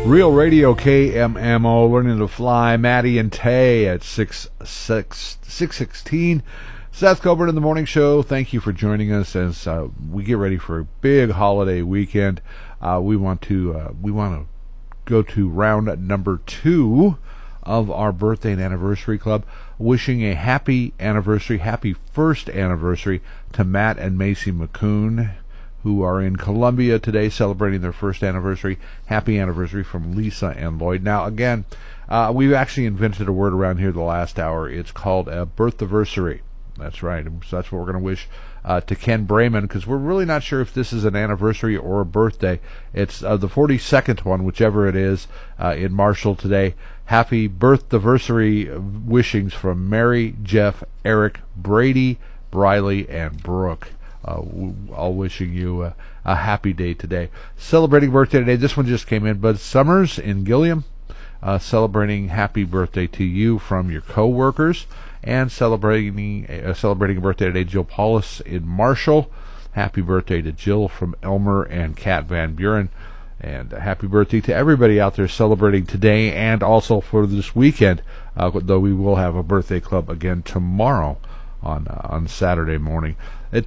Real Radio KMMO, Learning to Fly, Maddie and Tay at 6:16. Seth Colbert in the Morning Show. Thank you for joining us as we get ready for a big holiday weekend. We want to go to round number 2 of our birthday and anniversary club. Wishing a happy anniversary, happy first anniversary to Matt and Macy McCoon, who are in Columbia today celebrating their first anniversary. Happy anniversary from Lisa and Lloyd. Now, again, we've actually invented a word around here the last hour. It's called a birthiversary. That's right. So that's what we're going to wish to Ken Brayman, because we're really not sure if this is an anniversary or a birthday. It's the 42nd one, whichever it is, in Marshall today. Happy birthiversary wishings from Mary, Jeff, Eric, Brady, Briley, and Brooke. All wishing you a happy day today. Celebrating birthday today, this one just came in, Bud Summers in Gilliam, celebrating happy birthday to you from your co-workers, and celebrating a birthday today, Jill Paulus in Marshall. Happy birthday to Jill from Elmer and Kat Van Buren, and happy birthday to everybody out there celebrating today and also for this weekend, though we will have a birthday club again tomorrow on Saturday morning. At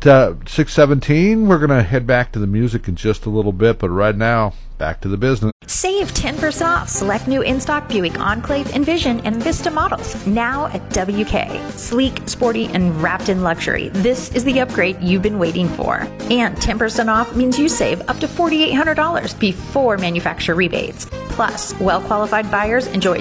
6:17, we're going to head back to the music in just a little bit, but right now, back to the business. Save 10% off select new in-stock Buick Enclave, Envision, and Vista models now at WK. Sleek, sporty, and wrapped in luxury. This is the upgrade you've been waiting for. And 10% off means you save up to $4,800 before manufacturer rebates. Plus, well-qualified buyers enjoy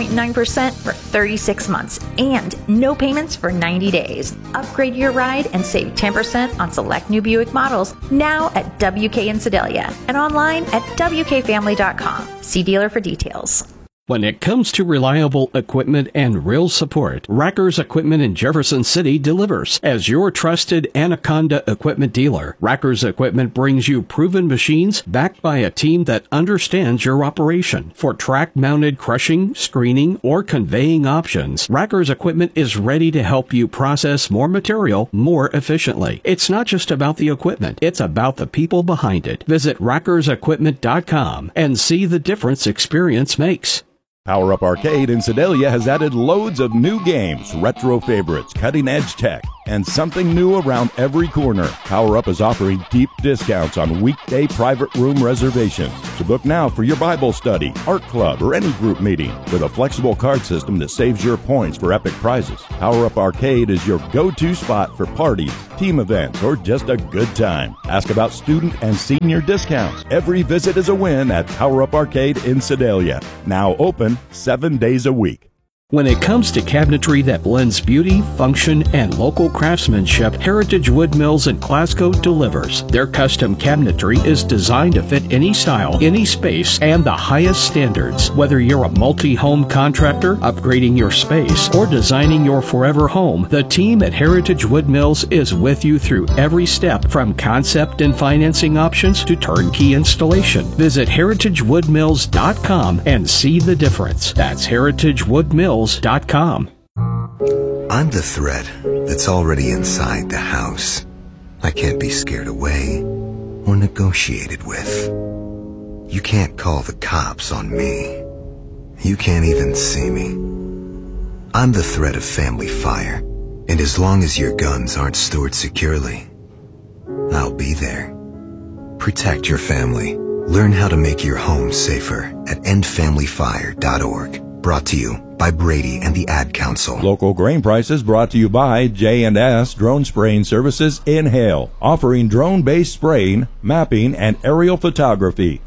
0.9% for 36 months and no payments for 90 days. Upgrade your ride and save 10% on select new Buick models now at WK in Sedalia and online at WKFamily.com. See dealer for details. When it comes to reliable equipment and real support, Rackers Equipment in Jefferson City delivers. As your trusted Anaconda equipment dealer, Rackers Equipment brings you proven machines backed by a team that understands your operation. For track-mounted crushing, screening, or conveying options, Rackers Equipment is ready to help you process more material more efficiently. It's not just about the equipment, it's about the people behind it. Visit rackersequipment.com and see the difference experience makes. Power Up Arcade in Sedalia has added loads of new games, retro favorites, cutting-edge tech, and something new around every corner. Power Up is offering deep discounts on weekday private room reservations. So book now for your Bible study, art club, or any group meeting with a flexible card system that saves your points for epic prizes. Power Up Arcade is your go-to spot for parties, team events, or just a good time. Ask about student and senior discounts. Every visit is a win at Power Up Arcade in Sedalia. Now open 7 days a week. When it comes to cabinetry that blends beauty, function, and local craftsmanship, Heritage Wood Mills in Glasgow delivers. Their custom cabinetry is designed to fit any style, any space, and the highest standards. Whether you're a multi-home contractor, upgrading your space, or designing your forever home, the team at Heritage Wood Mills is with you through every step, from concept and financing options to turnkey installation. Visit heritagewoodmills.com and see the difference. That's heritagewoodmills.com. I'm the threat that's already inside the house. I can't be scared away or negotiated with. You can't call the cops on me. You can't even see me. I'm the threat of family fire, and as long as your guns aren't stored securely, I'll be there. Protect your family. Learn how to make your home safer at endfamilyfire.org. Brought to you by Brady and the Ad Council. Local grain prices brought to you by J&S Drone Spraying Services in Hale, offering drone-based spraying, mapping, and aerial photography.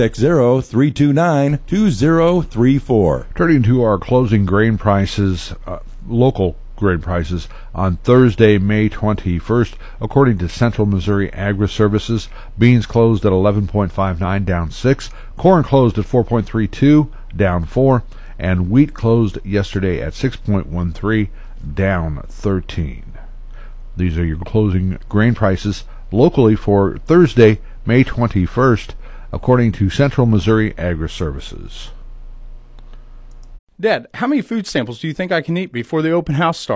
660-329-2034. Turning to our closing grain prices, local grain prices on Thursday, May 21st. According to Central Missouri Agri Services, beans closed at 11.59, down 6. Corn closed at 4.32, down 4. And wheat closed yesterday at 6.13, down 13. These are your closing grain prices locally for Thursday, May 21st, according to Central Missouri Agri Services. Dad, how many food samples do you think I can eat before the open house starts?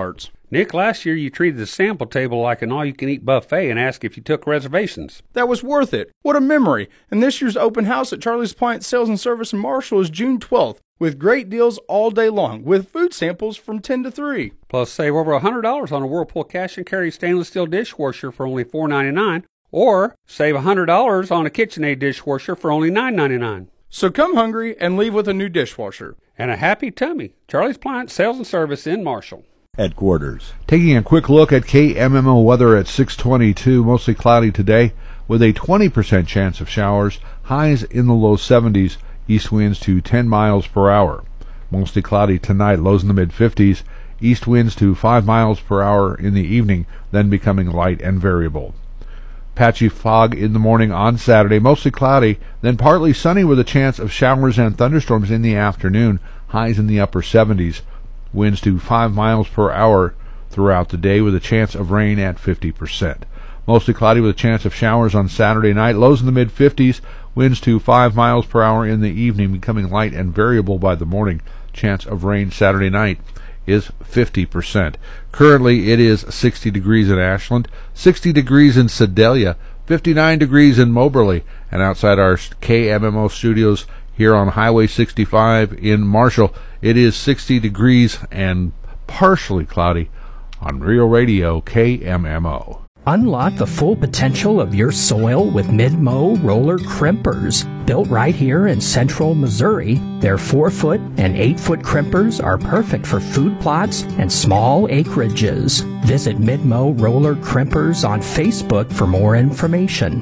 Nick, last year you treated the sample table like an all-you-can-eat buffet and asked if you took reservations. That was worth it. What a memory. And this year's open house at Charlie's Appliance Sales and Service in Marshall is June 12th, with great deals all day long, with food samples from 10 to 3. Plus, save over $100 on a Whirlpool cash and carry stainless steel dishwasher for only $4.99, or save $100 on a KitchenAid dishwasher for only $9.99. So come hungry and leave with a new dishwasher. And a happy tummy. Charlie's Appliance Sales and Service in Marshall. Headquarters. Taking a quick look at KMMO weather at 6:22, mostly cloudy today with a 20% chance of showers, highs in the low 70s, east winds to 10 miles per hour. Mostly cloudy tonight, lows in the mid-50s, east winds to 5 miles per hour in the evening, then becoming light and variable. Patchy fog in the morning on Saturday, mostly cloudy, then partly sunny with a chance of showers and thunderstorms in the afternoon, highs in the upper 70s. Winds to 5 miles per hour throughout the day with a chance of rain at 50%. Mostly cloudy with a chance of showers on Saturday night. Lows in the mid-50s. Winds to 5 miles per hour in the evening, becoming light and variable by the morning. Chance of rain Saturday night is 50%. Currently it is 60 degrees in Ashland, 60 degrees in Sedalia, 59 degrees in Moberly, and outside our KMMO studios here on Highway 65 in Marshall, it is 60 degrees and partially cloudy on Real Radio KMMO. Unlock the full potential of your soil with Mid-Mow roller crimpers. Built right here in central Missouri, their 4-foot and 8-foot crimpers are perfect for food plots and small acreages. Visit Mid-Mow roller crimpers on Facebook for more information.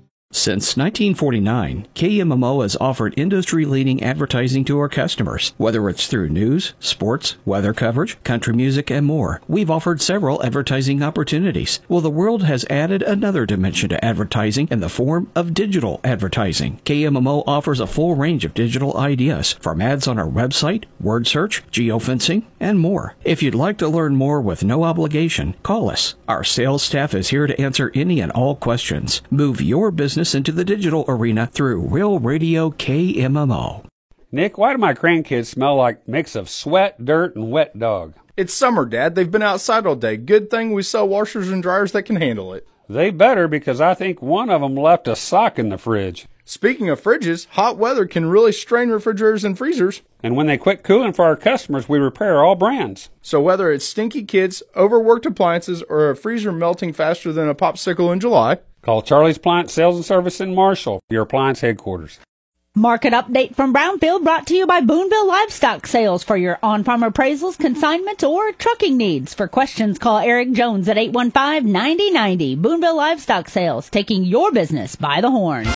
Since 1949, KMMO has offered industry-leading advertising to our customers. Whether it's through news, sports, weather coverage, country music, and more, we've offered several advertising opportunities. Well, the world has added another dimension to advertising in the form of digital advertising. KMMO offers a full range of digital ideas, from ads on our website, word search, geofencing, and more. If you'd like to learn more with no obligation, call us. Our sales staff is here to answer any and all questions. Move your business into the digital arena through Real Radio KMMO. Nick, why do my grandkids smell like a mix of sweat, dirt, and wet dog? It's summer, Dad. They've been outside all day. Good thing we sell washers and dryers that can handle it. They better, because I think one of them left a sock in the fridge. Speaking of fridges, hot weather can really strain refrigerators and freezers. And when they quit cooling for our customers, we repair all brands. So whether it's stinky kids, overworked appliances, or a freezer melting faster than a popsicle in July, call Charlie's Appliance Sales and Service in Marshall, your appliance headquarters. Market update from Brownfield brought to you by Boonville Livestock Sales for your on-farm appraisals, consignment, or trucking needs. For questions, call Eric Jones at 815-9090. Boonville Livestock Sales, taking your business by the horn.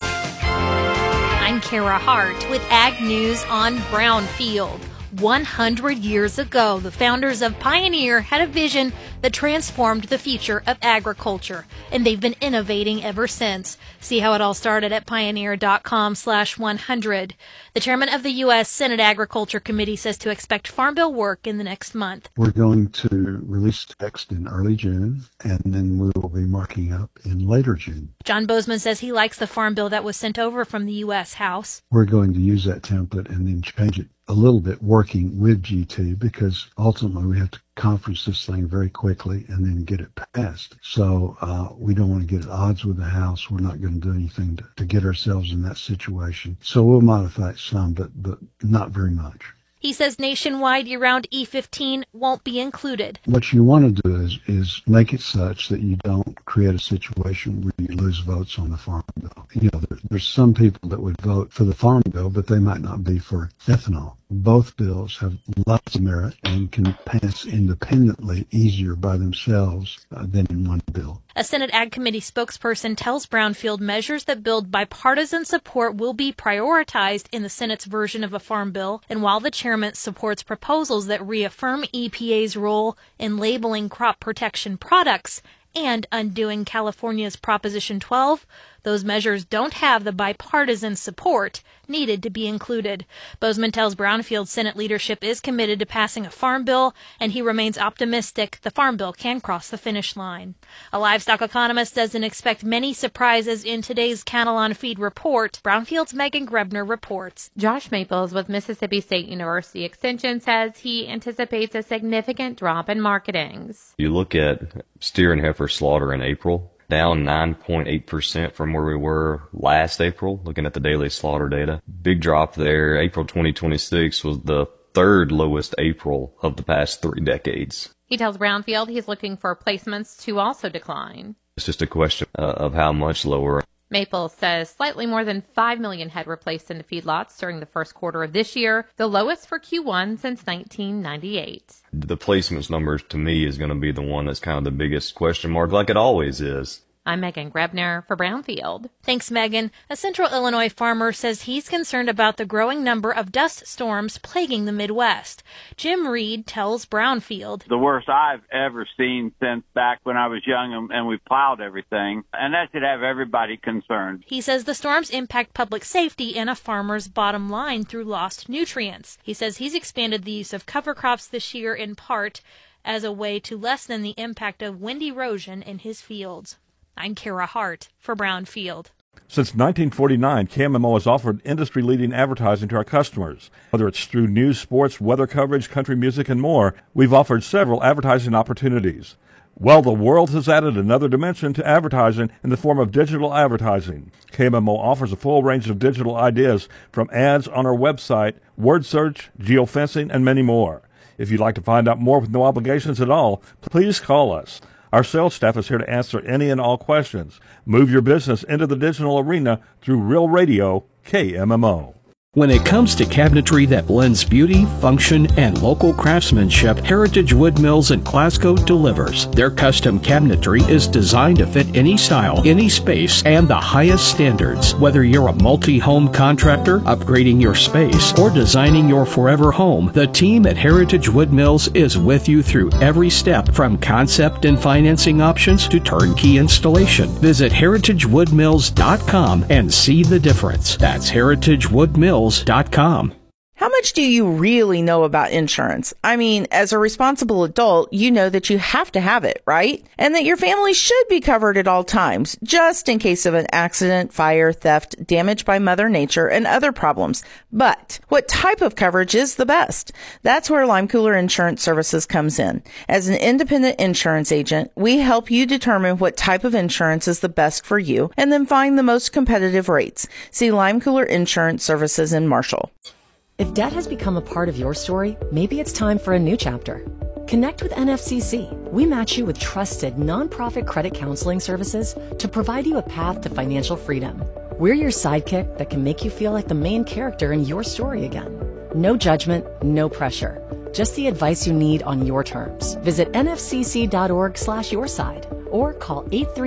I'm Kara Hart with Ag News on Brownfield. 100 years ago, the founders of Pioneer had a vision that transformed the future of agriculture, and they've been innovating ever since. See how it all started at pioneer.com/100. The chairman of the U.S. Senate Agriculture Committee says to expect Farm Bill work in the next month. We're going to release text in early June, and then we will be marking up in later June. John Bozeman says he likes the Farm Bill that was sent over from the U.S. House. We're going to use that template and then change it a little bit working with GT, because ultimately we have to conference this thing very quickly and then get it passed. So we don't want to get at odds with the House. We're not going to do anything to get ourselves in that situation. So we'll modify it some, but not very much. He says nationwide year-round E15 won't be included. What you want to do is make it such that you don't create a situation where you lose votes on the Farm Bill. You know, there's some people that would vote for the Farm Bill, but they might not be for ethanol. Both bills have lots of merit and can pass independently easier by themselves than in one bill. A Senate Ag Committee spokesperson tells Brownfield measures that build bipartisan support will be prioritized in the Senate's version of a farm bill. And while the chairman supports proposals that reaffirm EPA's role in labeling crop protection products and undoing California's Proposition 12, those measures don't have the bipartisan support needed to be included. Bozeman tells Brownfield Senate leadership is committed to passing a farm bill, and he remains optimistic the farm bill can cross the finish line. A livestock economist doesn't expect many surprises in today's Cattle on Feed report. Brownfield's Megan Grebner reports. Josh Maples with Mississippi State University Extension says he anticipates a significant drop in marketings. You look at steer and heifer slaughter in April, down 9.8% from where we were last April, looking at the daily slaughter data. Big drop there. April 2026 was the third lowest April of the past 3 decades. He tells Brownfield he's looking for placements to also decline. It's just a question of how much lower. Maples says slightly more than 5 million head were placed into feedlots during the first quarter of this year, the lowest for Q1 since 1998. The placements numbers, to me, is going to be the one that's kind of the biggest question mark, like it always is. I'm Megan Grebner for Brownfield. Thanks, Megan. A Central Illinois farmer says he's concerned about the growing number of dust storms plaguing the Midwest. Jim Reed tells Brownfield. The worst I've ever seen since back when I was young and we plowed everything, and that should have everybody concerned. He says the storms impact public safety and a farmer's bottom line through lost nutrients. He says he's expanded the use of cover crops this year in part as a way to lessen the impact of wind erosion in his fields. I'm Kara Hart for Brownfield. Since 1949, KMMO has offered industry-leading advertising to our customers. Whether it's through news, sports, weather coverage, country music, and more, we've offered several advertising opportunities. Well, the world has added another dimension to advertising in the form of digital advertising. KMMO offers a full range of digital ideas from ads on our website, word search, geofencing, and many more. If you'd like to find out more with no obligations at all, please call us. Our sales staff is here to answer any and all questions. Move your business into the digital arena through Real Radio KMMO. When it comes to cabinetry that blends beauty, function, and local craftsmanship, Heritage Wood Mills in Glasgow delivers. Their custom cabinetry is designed to fit any style, any space, and the highest standards. Whether you're a multi-home contractor, upgrading your space, or designing your forever home, the team at Heritage Wood Mills is with you through every step, from concept and financing options to turnkey installation. Visit heritagewoodmills.com and see the difference. That's heritagewoodmills.com. How much do you really know about insurance? I mean, as a responsible adult, you know that you have to have it, right? And that your family should be covered at all times, just in case of an accident, fire, theft, damage by Mother Nature, and other problems. But what type of coverage is the best? That's where Lime Cooler Insurance Services comes in. As an independent insurance agent, we help you determine what type of insurance is the best for you and then find the most competitive rates. See Lime Cooler Insurance Services in Marshall. If debt has become a part of your story, maybe it's time for a new chapter. Connect with NFCC. We match you with trusted nonprofit credit counseling services to provide you a path to financial freedom. We're your sidekick that can make you feel like the main character in your story again. No judgment, no pressure. Just the advice you need on your terms. Visit nfcc.org/yourside or call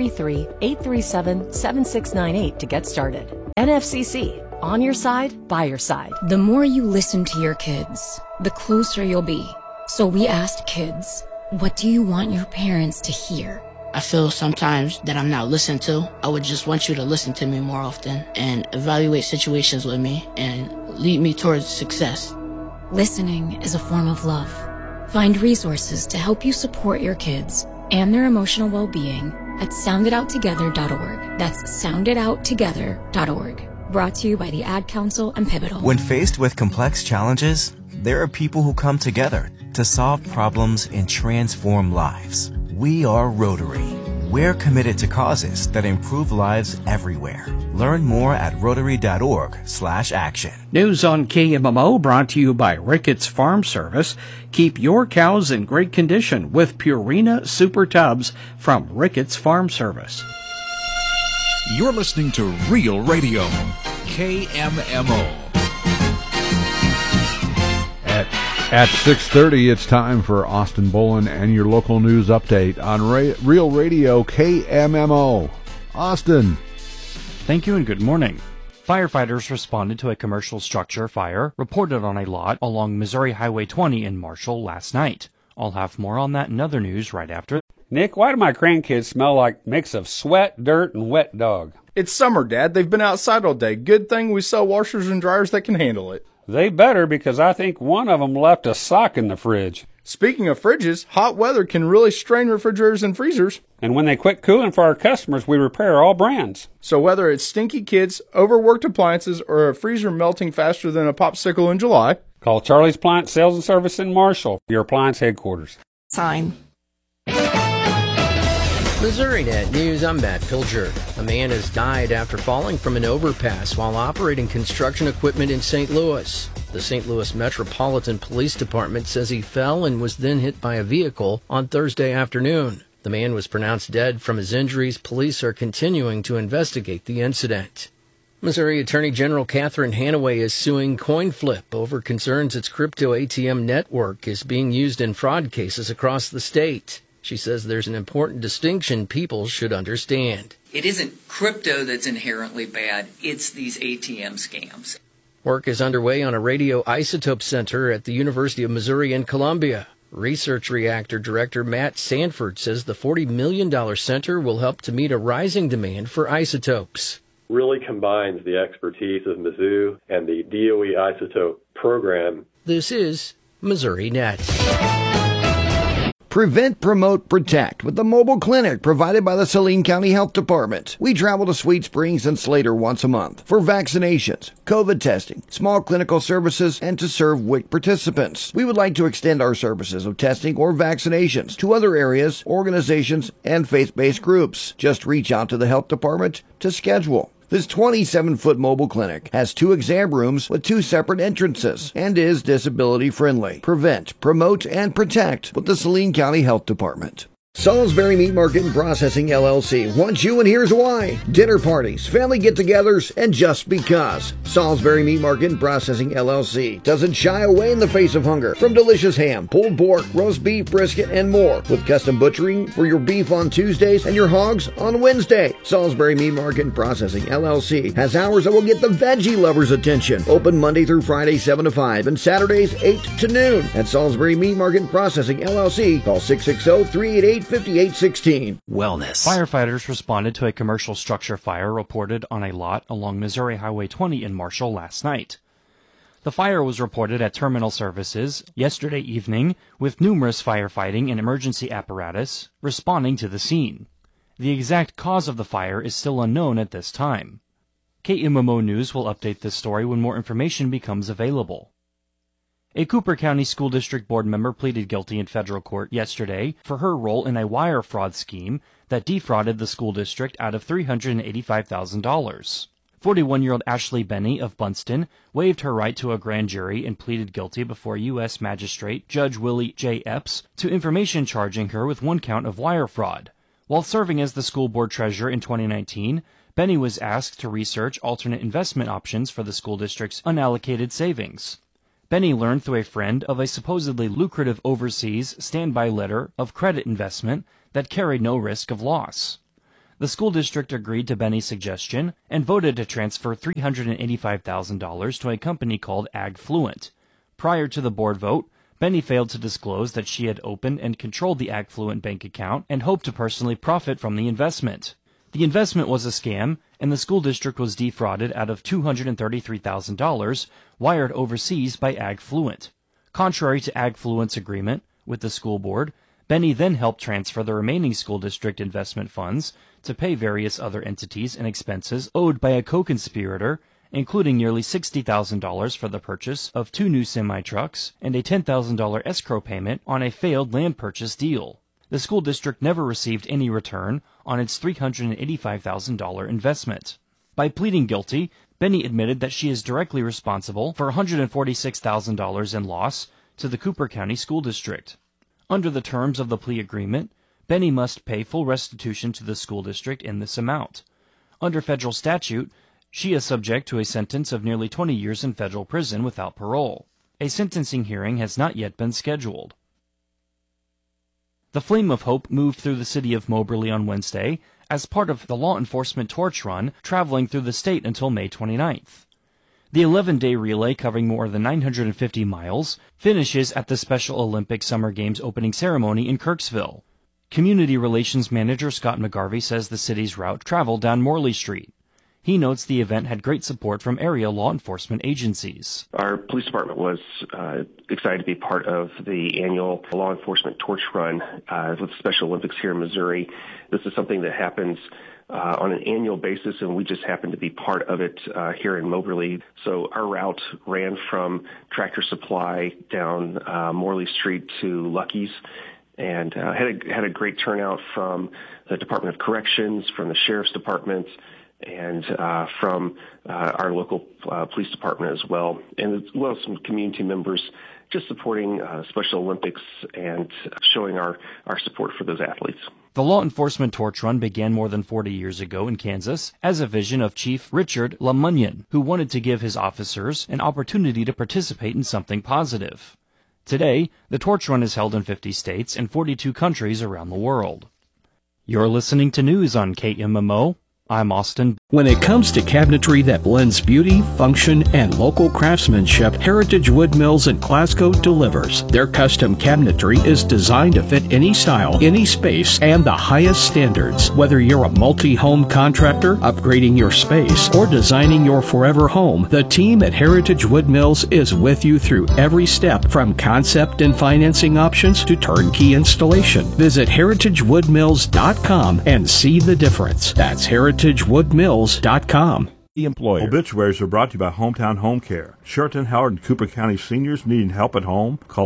833-837-7698 to get started. NFCC. On your side, by your side. The more you listen to your kids, the closer you'll be. So we asked kids, what do you want your parents to hear? I feel sometimes that I'm not listened to. I would just want you to listen to me more often and evaluate situations with me and lead me towards success. Listening is a form of love. Find resources to help you support your kids and their emotional well-being at sounditouttogether.org. That's sounditouttogether.org. Brought to you by the Ad Council and Pivotal. When faced with complex challenges, there are people who come together to solve problems and transform lives. We are Rotary. We're committed to causes that improve lives everywhere. Learn more at rotary.org/action. News on KMMO brought to you by Ricketts Farm Service. Keep your cows in great condition with Purina Super Tubs from Ricketts Farm Service. You're listening to Real Radio, KMMO. At 6:30, it's time for Austin Bolin and your local news update on Real Radio KMMO. Austin. Thank you and good morning. Firefighters responded to a commercial structure fire reported on a lot along Missouri Highway 20 in Marshall last night. I'll have more on that and other news right after. Nick, why do my grandkids smell like mix of sweat, dirt, and wet dog? It's summer, Dad. They've been outside all day. Good thing we sell washers and dryers that can handle it. They better, because I think one of them left a sock in the fridge. Speaking of fridges, hot weather can really strain refrigerators and freezers. And when they quit cooling for our customers, we repair all brands. So whether it's stinky kids, overworked appliances, or a freezer melting faster than a popsicle in July, call Charlie's Appliance Sales and Service in Marshall, your appliance headquarters. Sign. MissouriNet News, I'm Matt Pilger. A man has died after falling from an overpass while operating construction equipment in St. Louis. The St. Louis Metropolitan Police Department says he fell and was then hit by a vehicle on Thursday afternoon. The man was pronounced dead from his injuries. Police are continuing to investigate the incident. Missouri Attorney General Catherine Hanaway is suing CoinFlip over concerns its crypto ATM network is being used in fraud cases across the state. She says there's an important distinction people should understand. It isn't crypto that's inherently bad, it's these ATM scams. Work is underway on a radioisotope center at the University of Missouri in Columbia. Research Reactor Director Matt Sanford says the $40 million center will help to meet a rising demand for isotopes. Really combines the expertise of Mizzou and the DOE isotope program. This is MissouriNet. Prevent, Promote, Protect with the mobile clinic provided by the Saline County Health Department. We travel to Sweet Springs and Slater once a month for vaccinations, COVID testing, small clinical services, and to serve WIC participants. We would like to extend our services of testing or vaccinations to other areas, organizations, and faith-based groups. Just reach out to the health department to schedule. This 27-foot mobile clinic has 2 exam rooms with 2 separate entrances and is disability friendly. Prevent, promote, and protect with the Saline County Health Department. Salisbury Meat Market and Processing LLC wants you, and here's why. Dinner parties, family get-togethers, and just because. Salisbury Meat Market and Processing LLC doesn't shy away in the face of hunger from delicious ham, pulled pork, roast beef, brisket, and more. With custom butchering for your beef on Tuesdays and your hogs on Wednesday. Salisbury Meat Market and Processing LLC has hours that will get the veggie lovers' attention. Open Monday through Friday 7 to 5 and Saturdays 8 to noon. At Salisbury Meat Market and Processing LLC, call 660-388-5816. Wellness. Firefighters responded to a commercial structure fire reported on a lot along Missouri Highway 20 in Marshall last night. The fire was reported at Terminal Services yesterday evening, with numerous firefighting and emergency apparatus responding to the scene. The exact cause of the fire is still unknown at this time. KMMO News will update this story when more information becomes available. A Cooper County School District Board member pleaded guilty in federal court yesterday for her role in a wire fraud scheme that defrauded the school district out of $385,000. 41-year-old Ashley Benny of Bunston waived her right to a grand jury and pleaded guilty before U.S. Magistrate Judge Willie J. Epps to information charging her with 1 count of wire fraud. While serving as the school board treasurer in 2019, Benny was asked to research alternate investment options for the school district's unallocated savings. Benny learned through a friend of a supposedly lucrative overseas standby letter of credit investment that carried no risk of loss. The school district agreed to Benny's suggestion and voted to transfer $385,000 to a company called AgFluent. Prior to the board vote, Benny failed to disclose that she had opened and controlled the AgFluent bank account and hoped to personally profit from the investment. The investment was a scam, and the school district was defrauded out of $233,000 wired overseas by AgFluent. Contrary to AgFluent's agreement with the school board, Benny then helped transfer the remaining school district investment funds to pay various other entities and expenses owed by a co-conspirator, including nearly $60,000 for the purchase of 2 new semi-trucks and a $10,000 escrow payment on a failed land purchase deal. The school district never received any return on its $385,000 investment. By pleading guilty, Benny admitted that she is directly responsible for $146,000 in loss to the Cooper County School District. Under the terms of the plea agreement, Benny must pay full restitution to the school district in this amount. Under federal statute, she is subject to a sentence of nearly 20 years in federal prison without parole. A sentencing hearing has not yet been scheduled. The Flame of Hope moved through the city of Moberly on Wednesday as part of the law enforcement torch run traveling through the state until May 29th. The 11-day relay, covering more than 950 miles, finishes at the Special Olympics Summer Games opening ceremony in Kirksville. Community Relations Manager Scott McGarvey says the city's route traveled down Morley Street. He notes the event had great support from area law enforcement agencies. Our police department was excited to be part of the annual law enforcement torch run with the Special Olympics here in Missouri. This is something that happens on an annual basis, and we just happened to be part of it here in Moberly. So our route ran from Tractor Supply down Morley Street to Lucky's, and had a great turnout from the Department of Corrections, from the Sheriff's Department, and from our local police department as well, and as well as some community members just supporting Special Olympics and showing our support for those athletes. The law enforcement torch run began more than 40 years ago in Kansas as a vision of Chief Richard LaMunyon, who wanted to give his officers an opportunity to participate in something positive. Today, the torch run is held in 50 states and 42 countries around the world. You're listening to news on KMMO. I'm Austin. When it comes to cabinetry that blends beauty, function, and local craftsmanship, Heritage Wood Mills in Glasgow delivers. Their custom cabinetry is designed to fit any style, any space, and the highest standards. Whether you're a multi-home contractor, upgrading your space, or designing your forever home, the team at Heritage Wood Mills is with you through every step, from concept and financing options to turnkey installation. Visit heritagewoodmills.com and see the difference. That's heritagewoodmills.com. The employer. Obituaries are brought to you by Hometown Home Care. Sheraton, Howard, and Cooper County seniors needing help at home? Call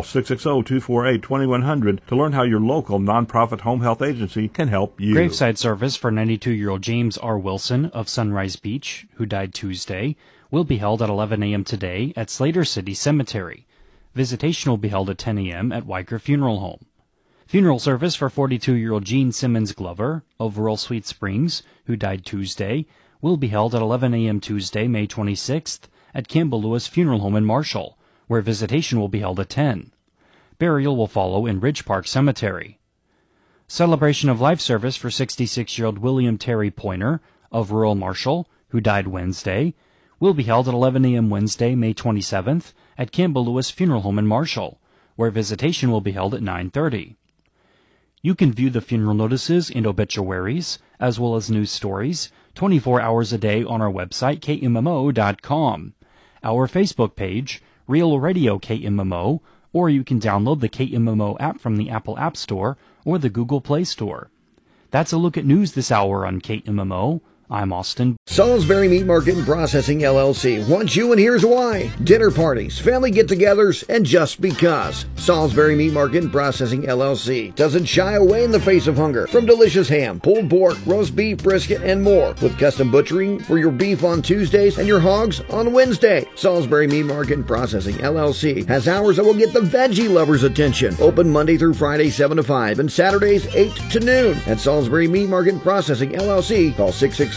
660-248-2100 to learn how your local nonprofit home health agency can help you. Graveside service for 92-year-old James R. Wilson of Sunrise Beach, who died Tuesday, will be held at 11 a.m. today at Slater City Cemetery. Visitation will be held at 10 a.m. at Weicker Funeral Home. Funeral service for 42-year-old Gene Simmons Glover of Rural Sweet Springs, who died Tuesday, will be held at 11 a.m. Tuesday, May 26th, at Campbell Lewis Funeral Home in Marshall, where visitation will be held at 10. Burial will follow in Ridge Park Cemetery. Celebration of Life service for 66-year-old William Terry Pointer of rural Marshall, who died Wednesday, will be held at 11 a.m. Wednesday, May 27th, at Campbell Lewis Funeral Home in Marshall, where visitation will be held at 9:30. You can view the funeral notices and obituaries, as well as news stories, 24 hours a day on our website, KMMO.com, our Facebook page, Real Radio KMMO, or you can download the KMMO app from the Apple App Store or the Google Play Store. That's a look at news this hour on KMMO. I'm Austin. Salisbury Meat Market and Processing LLC wants you, and here's why. Dinner parties, family get-togethers, and just because. Salisbury Meat Market and Processing LLC doesn't shy away in the face of hunger. From delicious ham, pulled pork, roast beef, brisket, and more. With custom butchering for your beef on Tuesdays and your hogs on Wednesday. Salisbury Meat Market and Processing LLC has hours that will get the veggie lovers' attention. Open Monday through Friday 7 to 5 and Saturdays 8 to noon. At Salisbury Meat Market and Processing LLC, call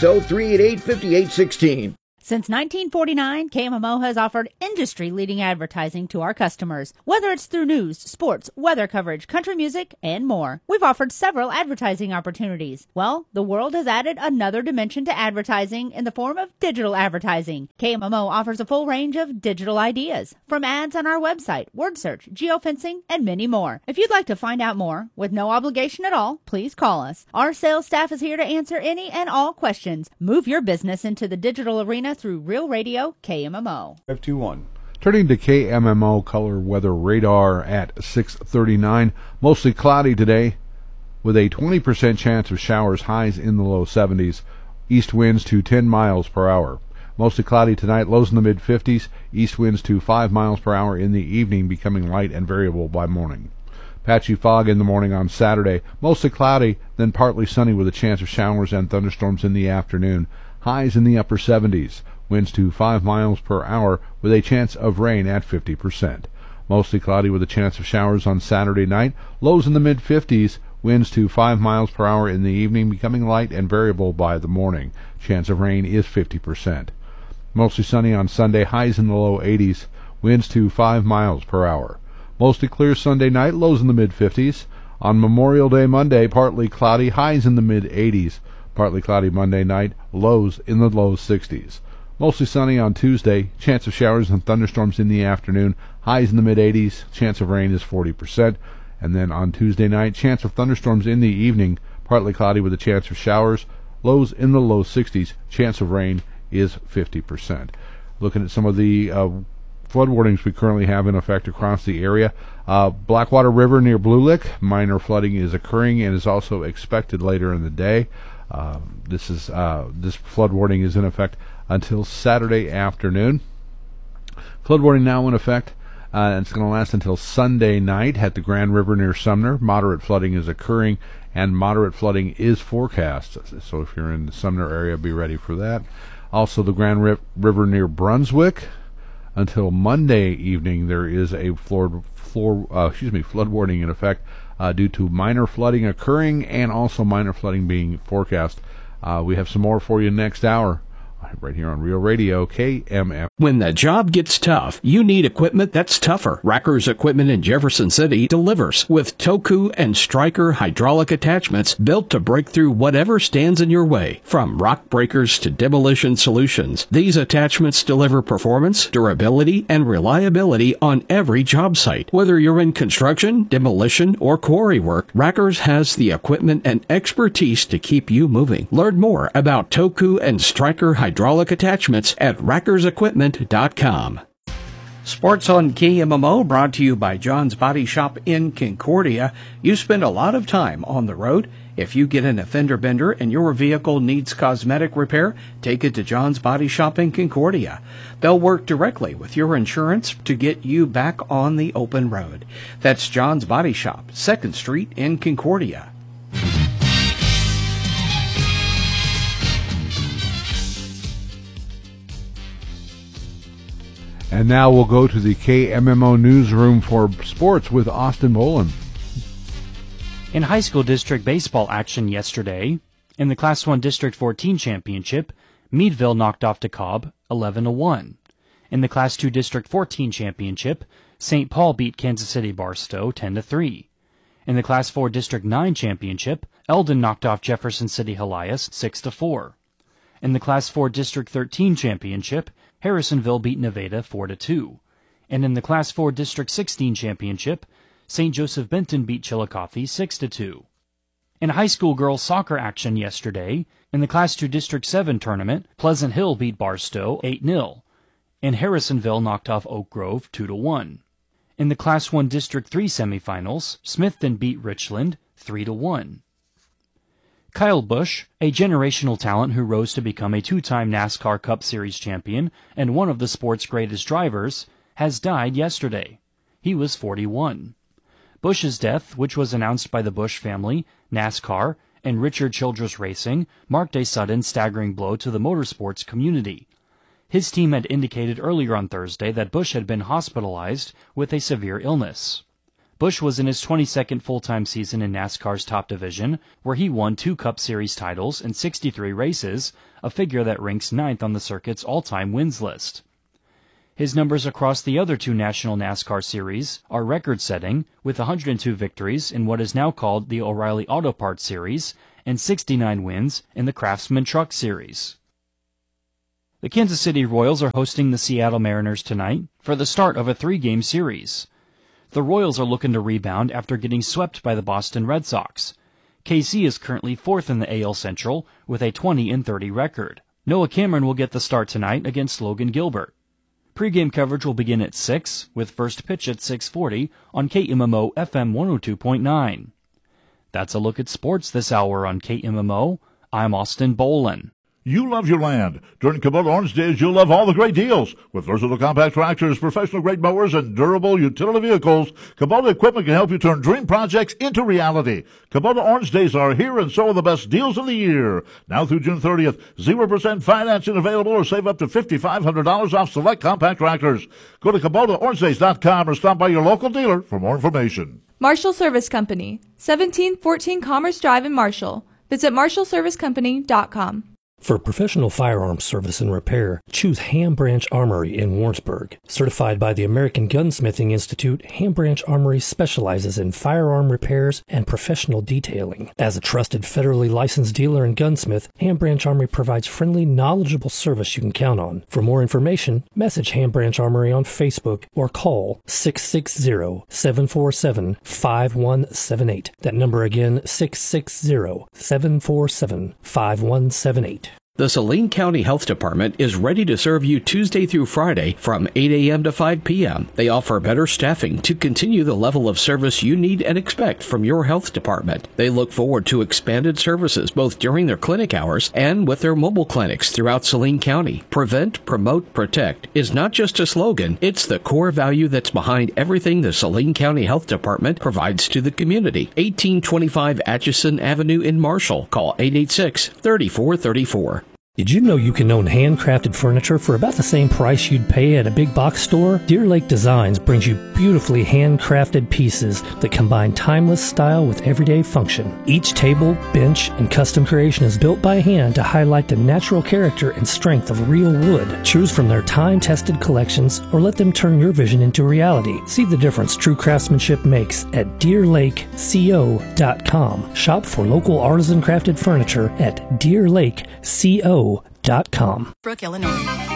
660-388-5816. Since 1949, KMMO has offered industry-leading advertising to our customers, whether it's through news, sports, weather coverage, country music, and more. We've offered several advertising opportunities. Well, the world has added another dimension to advertising in the form of digital advertising. KMMO offers a full range of digital ideas, from ads on our website, word search, geofencing, and many more. If you'd like to find out more, with no obligation at all, please call us. Our sales staff is here to answer any and all questions. Move your business into the digital arena through Real Radio KMMO. 521. Turning to KMMO color weather radar at 6:39. Mostly cloudy today with a 20% chance of showers, highs in the low 70s. East winds to 10 miles per hour. Mostly cloudy tonight, lows in the mid-50s. East winds to 5 miles per hour in the evening, becoming light and variable by morning. Patchy fog in the morning on Saturday. Mostly cloudy, then partly sunny with a chance of showers and thunderstorms in the afternoon. Highs in the upper 70s. Winds to 5 miles per hour with a chance of rain at 50%. Mostly cloudy with a chance of showers on Saturday night. Lows in the mid-50s. Winds to 5 miles per hour in the evening, becoming light and variable by the morning. Chance of rain is 50%. Mostly sunny on Sunday. Highs in the low 80s. Winds to 5 miles per hour. Mostly clear Sunday night. Lows in the mid-50s. On Memorial Day Monday, partly cloudy. Highs in the mid-80s. Partly cloudy Monday night. Lows in the low 60s. Mostly sunny on Tuesday. Chance of showers and thunderstorms in the afternoon. Highs in the mid-80s. Chance of rain is 40%. And then on Tuesday night, chance of thunderstorms in the evening, partly cloudy with a chance of showers, lows in the low 60s, chance of rain is 50%. Looking at some of the flood warnings we currently have in effect across the area. Blackwater River near Blue Lick, minor flooding is occurring and is also expected later in the day. This flood warning is in effect until Saturday afternoon. Flood warning now in effect, and it's going to last until Sunday night at the Grand River near Sumner. Moderate flooding is occurring, and moderate flooding is forecast. So if you're in the Sumner area, be ready for that. Also, the Grand River near Brunswick. Until Monday evening, there is a flood warning in effect due to minor flooding occurring and also minor flooding being forecast. We have some more for you next hour right here on Real Radio KMM. When the job gets tough, you need equipment that's tougher. Racker's Equipment in Jefferson City delivers with Toku and Stryker hydraulic attachments built to break through whatever stands in your way. From rock breakers to demolition solutions, these attachments deliver performance, durability, and reliability on every job site. Whether you're in construction, demolition, or quarry work, Racker's has the equipment and expertise to keep you moving. Learn more about Toku and Stryker hydraulic attachments at rackersequipment.com. Sports on KMMO brought to you by John's Body Shop in Concordia. You spend a lot of time on the road. If you get in a fender bender and your vehicle needs cosmetic repair, take it to John's Body Shop in Concordia. They'll work directly with your insurance to get you back on the open road. That's John's Body Shop, 2nd Street in Concordia. And now we'll go to the KMMO newsroom for sports with Austin Bolin. In high school district baseball action yesterday, in the Class 1 District 14 championship, Meadville knocked off DeKalb 11-1. In the Class 2 District 14 championship, St. Paul beat Kansas City Barstow 10-3. In the Class 4 District 9 championship, Eldon knocked off Jefferson City Helias 6-4. In the Class 4 District 13 championship, Harrisonville beat Nevada 4-2. And in the Class 4 District 16 championship, St. Joseph Benton beat Chillicothe 6-2. In high school girls soccer action yesterday, in the Class 2 District 7 tournament, Pleasant Hill beat Barstow 8-0. And Harrisonville knocked off Oak Grove 2-1. In the Class 1 District 3 semifinals, Smithton beat Richland 3-1. Kyle Busch, a generational talent who rose to become a two-time NASCAR Cup Series champion and one of the sport's greatest drivers, has died yesterday. He was 41. Busch's death, which was announced by the Busch family, NASCAR, and Richard Childress Racing, marked a sudden, staggering blow to the motorsports community. His team had indicated earlier on Thursday that Busch had been hospitalized with a severe illness. Busch was in his 22nd full-time season in NASCAR's top division, where he won 2 Cup Series titles in 63 races, a figure that ranks 9th on the circuit's all-time wins list. His numbers across the other 2 national NASCAR series are record-setting, with 102 victories in what is now called the O'Reilly Auto Parts Series and 69 wins in the Craftsman Truck Series. The Kansas City Royals are hosting the Seattle Mariners tonight for the start of a 3-game series. The Royals are looking to rebound after getting swept by the Boston Red Sox. KC is currently 4th in the AL Central with a 20-30 record. Noah Cameron will get the start tonight against Logan Gilbert. Pre-game coverage will begin at 6, with first pitch at 6:40 on KMMO FM 102.9. That's a look at sports this hour on KMMO. I'm Austin Bolin. You love your land. During Kubota Orange Days, you'll love all the great deals. With versatile compact tractors, professional-grade mowers, and durable utility vehicles, Kubota equipment can help you turn dream projects into reality. Kubota Orange Days are here, and so are the best deals of the year. Now through June 30th, 0% financing available, or save up to $5,500 off select compact tractors. Go to KubotaOrangeDays.com or stop by your local dealer for more information. Marshall Service Company, 1714 Commerce Drive in Marshall. Visit MarshallServiceCompany.com. For professional firearms service and repair, choose Ham Branch Armory in Warrensburg. Certified by the American Gunsmithing Institute, Ham Branch Armory specializes in firearm repairs and professional detailing. As a trusted federally licensed dealer and gunsmith, Ham Branch Armory provides friendly, knowledgeable service you can count on. For more information, message Ham Branch Armory on Facebook or call 660-747-5178. That number again, 660-747-5178. The Saline County Health Department is ready to serve you Tuesday through Friday from 8 a.m. to 5 p.m. They offer better staffing to continue the level of service you need and expect from your health department. They look forward to expanded services both during their clinic hours and with their mobile clinics throughout Saline County. Prevent, Promote, Protect is not just a slogan, it's the core value that's behind everything the Saline County Health Department provides to the community. 1825 Atchison Avenue in Marshall. Call 886-3434. Did you know you can own handcrafted furniture for about the same price you'd pay at a big box store? Deer Lake Designs brings you beautifully handcrafted pieces that combine timeless style with everyday function. Each table, bench, and custom creation is built by hand to highlight the natural character and strength of real wood. Choose from their time-tested collections or let them turn your vision into reality. See the difference true craftsmanship makes at DeerLakeCO.com. Shop for local artisan crafted furniture at DeerLakeCO.com. Brooke, Illinois.